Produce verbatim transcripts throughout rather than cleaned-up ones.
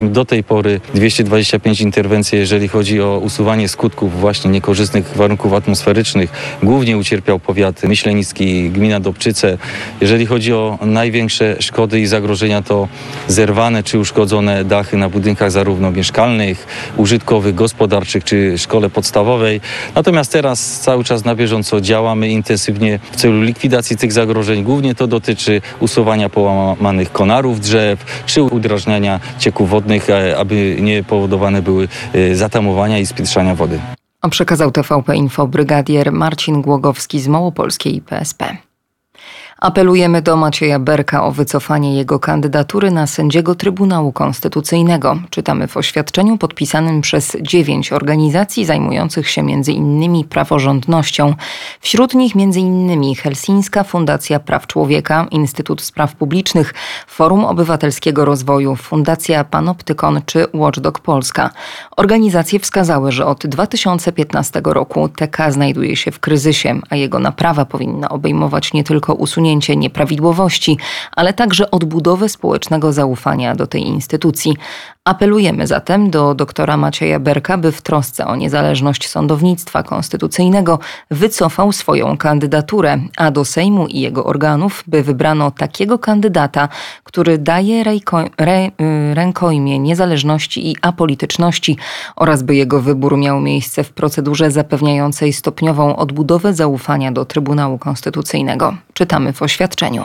Do tej pory dwieście dwadzieścia pięć interwencji, jeżeli chodzi o usuwanie skutków właśnie niekorzystnych warunków atmosferycznych. Głównie ucierpiał powiat myślenicki, gmina Dobczyce. Jeżeli chodzi o największe szkody i zagrożenia, to zerwane czy uszkodzone dachy na budynkach zarówno mieszkalnych, użytkowych, gospodarczych czy szkole podstawowej. Natomiast teraz cały czas na bieżąco działamy intensywnie w celu likwidacji tych zagrożeń. Głównie to dotyczy usuwania połamanych konarów drzew czy udrażniania cieków wodnych, aby nie powodowane były zatamowania i spiętrzania wody. A przekazał T V P Info brygadier Marcin Głogowski z Małopolskiej P S P. Apelujemy do Macieja Berka o wycofanie jego kandydatury na sędziego Trybunału Konstytucyjnego. Czytamy w oświadczeniu podpisanym przez dziewięć organizacji zajmujących się między innymi praworządnością. Wśród nich między innymi Helsińska Fundacja Praw Człowieka, Instytut Spraw Publicznych, Forum Obywatelskiego Rozwoju, Fundacja Panoptykon czy Watchdog Polska. Organizacje wskazały, że od dwa tysiące piętnastego roku T K znajduje się w kryzysie, a jego naprawa powinna obejmować nie tylko usunięcie nieprawidłowości, ale także odbudowę społecznego zaufania do tej instytucji. Apelujemy zatem do doktora Macieja Berka, by w trosce o niezależność sądownictwa konstytucyjnego wycofał swoją kandydaturę, a do Sejmu i jego organów, by wybrano takiego kandydata, który daje rejko, re, rękojmię niezależności i apolityczności oraz by jego wybór miał miejsce w procedurze zapewniającej stopniową odbudowę zaufania do Trybunału Konstytucyjnego. Czytamy w oświadczeniu.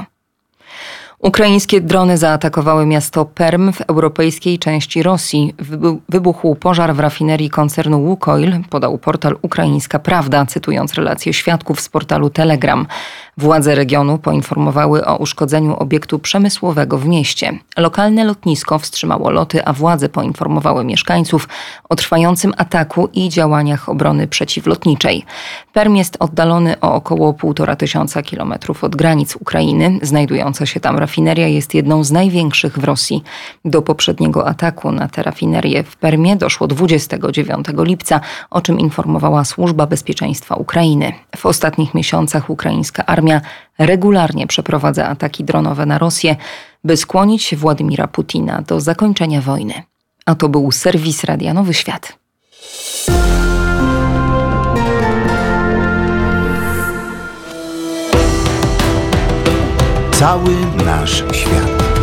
Ukraińskie drony zaatakowały miasto Perm w europejskiej części Rosji. Wybuchł pożar w rafinerii koncernu Łukoil, podał portal Ukraińska Prawda, cytując relacje świadków z portalu Telegram. Władze regionu poinformowały o uszkodzeniu obiektu przemysłowego w mieście. Lokalne lotnisko wstrzymało loty, a władze poinformowały mieszkańców o trwającym ataku i działaniach obrony przeciwlotniczej. Perm jest oddalony o około półtora tysiąca kilometrów od granic Ukrainy. Znajdująca się tam rafineria jest jedną z największych w Rosji. Do poprzedniego ataku na tę rafinerię w Permie doszło dwudziestego dziewiątego lipca, o czym informowała Służba Bezpieczeństwa Ukrainy. W ostatnich miesiącach ukraińska armia regularnie przeprowadza ataki dronowe na Rosję, by skłonić Władimira Putina do zakończenia wojny. A to był serwis Radia Nowy Świat. Cały nasz świat.